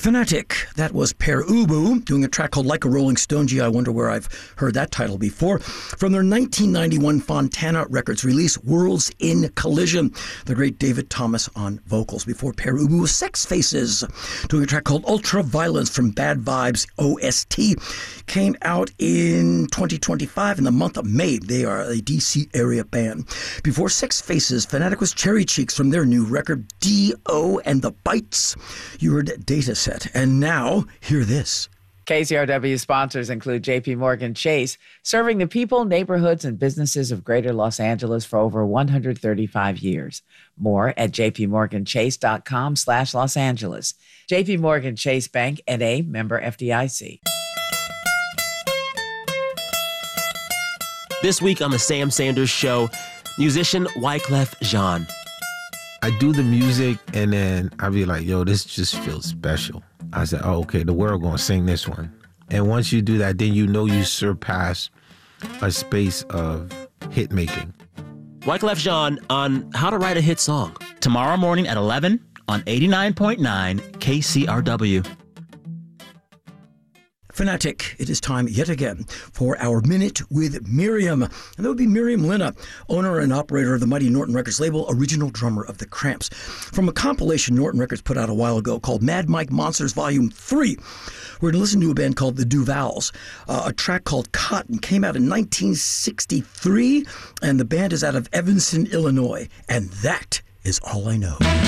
Fanatic, that was Pere Ubu doing a track called Like a Rolling Stone. Gee, I wonder where I've heard that title before. From their 1991 Fontana Records release, Worlds in Collision, the great David Thomas on vocals. Before Pere Ubu was Sex Faces doing a track called Ultra Violence from Bad Vibes OST. Came out in 2025 in the month of May. They are a DC area band. Before Sex Faces, Fanatic was Cherry Cheeks from their new record D.O. and the Bites. You heard Data Set. And now, hear this. KCRW sponsors include JP Morgan Chase, serving the people, neighborhoods, and businesses of Greater Los Angeles for over 135 years. More at jpmorganchase.com/Los Angeles. JP Morgan Chase Bank, N.A., member FDIC. This week on The Sam Sanders Show, musician Wyclef Jean. I do the music and then I be like, yo, this just feels special. I said, oh, okay, the world gonna sing this one. And once you do that, then you know you surpass a space of hit making. Wyclef Jean on how to write a hit song. Tomorrow morning at 11 on 89.9 KCRW. Fanatic, it is time yet again for our Minute with Miriam. And that would be Miriam Lina, owner and operator of the mighty Norton Records label, original drummer of The Cramps. From a compilation Norton Records put out a while ago called Mad Mike Monsters Volume 3, we're going to listen to a band called The Duvals. A track called Cotton came out in 1963, and the band is out of Evanston, Illinois. And that is all I know.